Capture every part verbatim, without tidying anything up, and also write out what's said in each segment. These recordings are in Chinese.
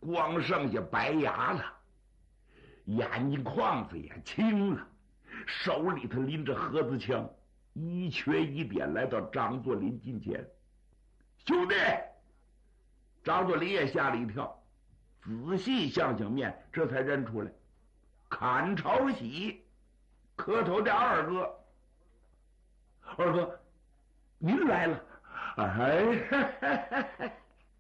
光剩下白牙了，眼睛眶子也青了，手里头拎着盒子枪，一瘸一扁来到张作霖近前。兄弟！张作霖也吓了一跳，仔细想想面，这才认出来，砍朝喜，磕头的二哥。二哥，您来了！哎，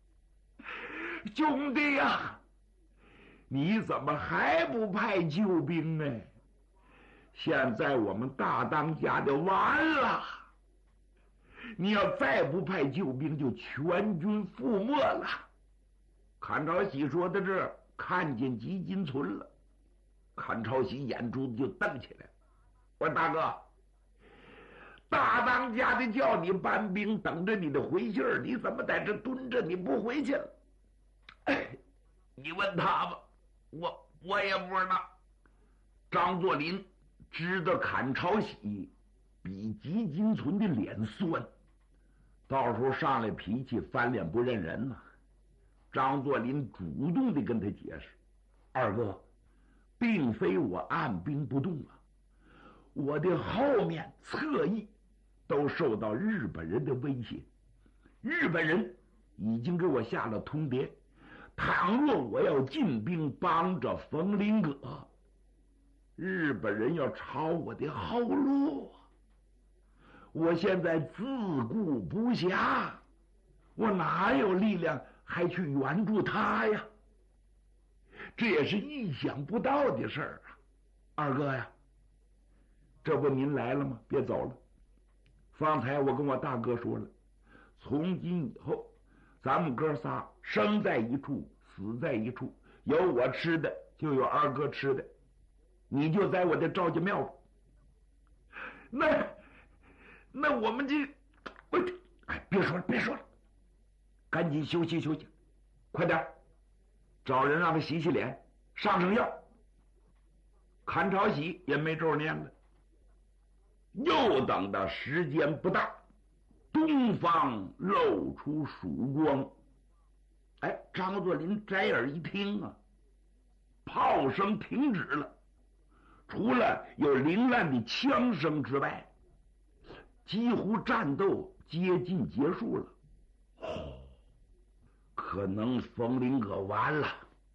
兄弟呀、啊，你怎么还不派救兵呢？现在我们大当家的完了，你要再不派救兵，就全军覆没了。阚朝喜说到这儿，看见吉金存了，阚朝喜眼珠子就瞪起来了。我说大哥，大当家的叫你搬兵，等着你的回信儿，你怎么在这蹲着？你不回去了？哎，你问他吧，我我也不知道。张作霖知道阚朝喜比吉金存的脸酸，到时候上来脾气翻脸不认人呐、啊。张作霖主动的跟他解释：“二哥，并非我按兵不动啊，我的后面侧翼都受到日本人的威胁，日本人已经给我下了通牒，倘若我要进兵帮着冯林阁，日本人要抄我的后路，我现在自顾不暇，我哪有力量还去援助他呀？这也是意想不到的事儿啊！二哥呀，这不您来了吗？别走了。方才我跟我大哥说了，从今以后，咱们哥仨生在一处，死在一处，有我吃的，就有二哥吃的。你就在我的赵家庙吧。那那我们这，我哎，别说了，别说了。赶紧休息休息，快点找人让他洗洗脸，上上药。阚朝喜也没咒念了。又等到时间不大，东方露出曙光。哎，张作霖摘耳一听啊，炮声停止了，除了有凌乱的枪声之外，几乎战斗接近结束了。哦，可能冯林阁完了，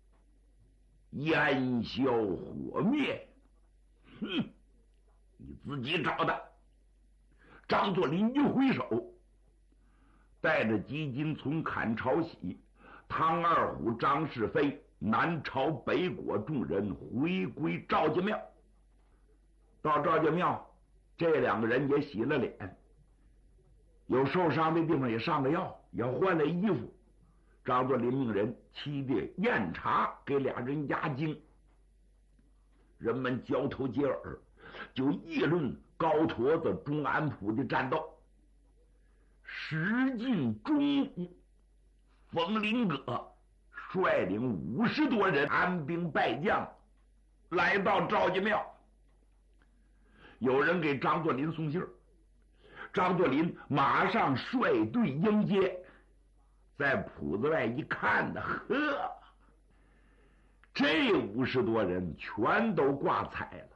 烟消火灭。哼，你自己找的。张作霖一挥手，带着吉金存、阚朝喜、汤二虎、张世飞、南朝北果众人回归赵家庙。到赵家庙，这两个人也洗了脸，有受伤的地方也上了药，也换了衣服。张作霖命人沏的酽茶给俩人压惊。人们交头接耳，就议论高坨子、钟安溥的战斗。时近中午，冯林阁率领五十多人安兵败将来到赵家庙。有人给张作霖送信，张作霖马上率队迎接。在铺子外一看呢，呵，这五十多人全都挂彩了，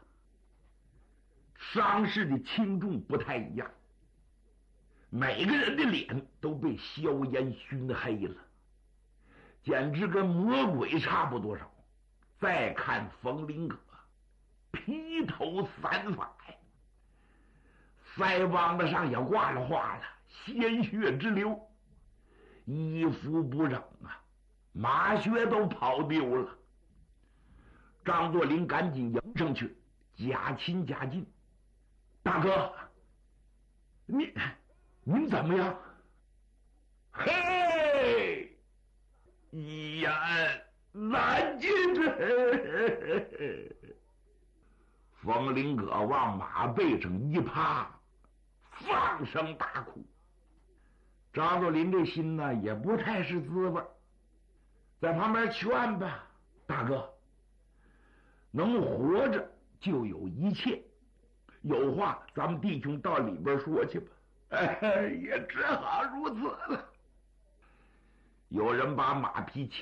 伤势的轻重不太一样，每个人的脸都被硝烟熏黑了，简直跟魔鬼差不多少。再看冯林阁，披头散发呀，腮帮子上也挂了花了，鲜血直流，衣服不整啊，马靴都跑丢了。张作霖赶紧迎上去，假亲假敬：“大哥，您您怎么样？”“嘿，一言难尽。”冯林阁往马背上一趴，放声大哭。张作霖这心呢也不太是滋味，在旁边劝吧：“大哥，能活着就有一切，有话咱们弟兄到里边说去吧。”哎，也只好如此了。有人把马匹牵